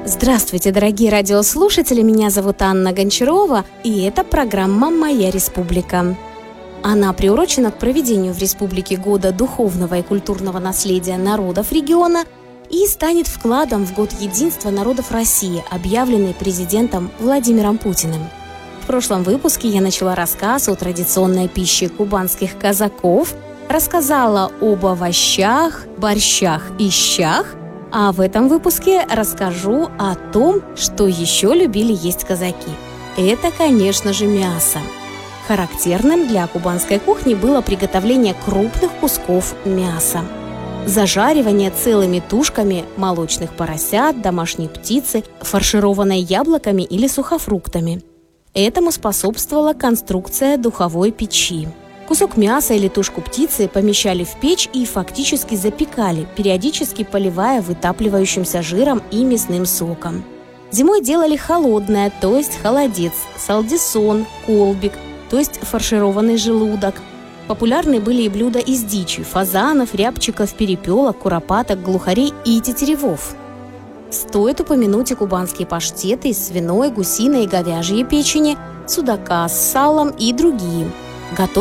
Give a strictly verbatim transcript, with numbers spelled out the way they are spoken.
Здравствуйте, дорогие радиослушатели, меня зовут Анна Гончарова, и это программа «Моя республика». Она приурочена к проведению в республике Года духовного и культурного наследия народов региона и станет вкладом в Год единства народов России, объявленный президентом Владимиром Путиным. В прошлом выпуске я начала рассказ о традиционной пище кубанских казаков, рассказала об овощах, борщах и щах, а в этом выпуске расскажу о том, что еще любили есть казаки. Это, конечно же, мясо. Характерным для кубанской кухни было приготовление крупных кусков мяса. Зажаривание целыми тушками молочных поросят, домашней птицы, фаршированной яблоками или сухофруктами. Этому способствовала конструкция духовой печи. Кусок мяса или тушку птицы помещали в печь и фактически запекали, периодически поливая вытапливающимся жиром и мясным соком. Зимой делали холодное, то есть холодец, салдисон, колбик, то есть фаршированный желудок. Популярны были и блюда из дичи – фазанов, рябчиков, перепелок, куропаток, глухарей и тетеревов. Стоит упомянуть и кубанские паштеты из свиной, гусиной и говяжьей печени, судака с салом и другие. Готовили